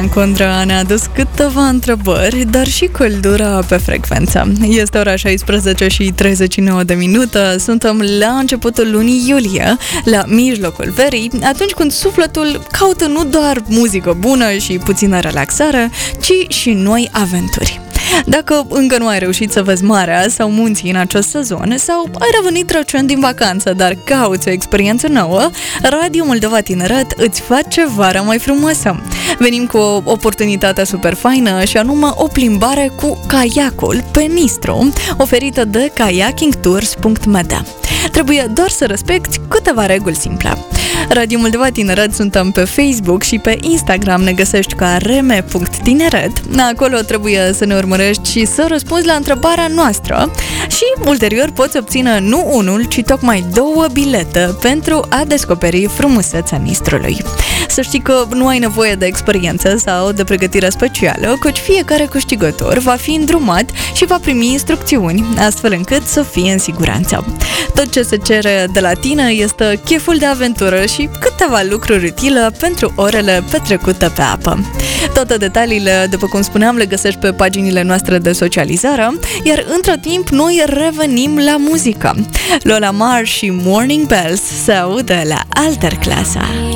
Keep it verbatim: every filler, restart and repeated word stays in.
Condra ne-a adus câteva întrebări, dar și căldura pe frecvență. Este ora șaisprezece și treizeci și nouă de minute, suntem la începutul lunii iulie, la mijlocul verii, atunci când sufletul caută nu doar muzică bună și puțină relaxare, ci și noi aventuri. Dacă încă nu ai reușit să vezi marea sau munții în acest sezon sau ai revenit recent din vacanță, dar cauți o experiență nouă, Radio Moldova Tineret îți face vara mai frumoasă. Venim cu o oportunitate super faină și anume o plimbare cu caiacul pe Nistru, oferită de kayaking tours punct m d. Trebuie doar să respecti câteva reguli simple. Radio Moldova Tineret suntem pe Facebook și pe Instagram, ne găsești ca reme punct tineret. Acolo trebuie să ne urmărești și să răspunzi la întrebarea noastră și ulterior poți obține nu unul, ci tocmai două bilete pentru a descoperi frumusețea Nistrului. Să știi că nu ai nevoie de experiență sau de pregătire specială, căci fiecare câștigător va fi îndrumat și va primi instrucțiuni, astfel încât să fie în siguranță. Tot ce se cere de la tine este cheful de aventură și câteva lucruri utile pentru orele petrecute pe apă. Toate detaliile, după cum spuneam, le găsești pe paginile noastre de socializare, iar între timp noi revenim la muzică. Lola Mar și Morning Bells se audă la Alterclasa.